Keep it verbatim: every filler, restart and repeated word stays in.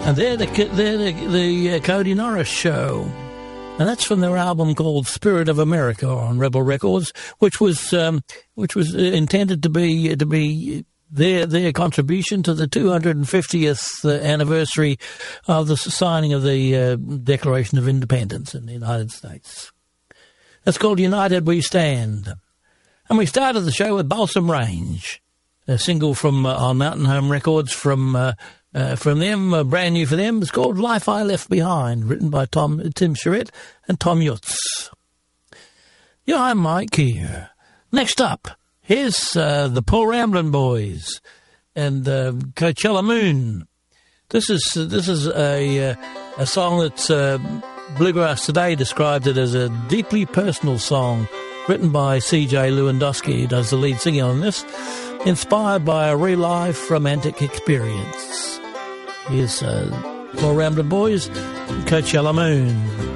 And they're the, they're the, the uh, Cody Norris Show. And that's from their album called Spirit of America on Rebel Records, which was um, which was intended to be to be their their contribution to the two hundred fiftieth anniversary of the signing of the uh, Declaration of Independence in the United States. That's called United We Stand. And we started the show with Balsam Range, a single from uh, on Mountain Home Records from uh, uh, from them, uh, brand new for them. It's called Life I Left Behind, written by Tom Tim Charette and Tom Yutz. Yeah, I'm Mike here. Next up, here's uh, the Paul Ramblin' Boys and uh, Coachella Moon. This is uh, this is a uh, a song that uh, Bluegrass Today described it as a deeply personal song written by C J Lewandowski, who does the lead singing on this, inspired by a real-life romantic experience. Here's uh, Paul Ramblin' Boys and Coachella Moon.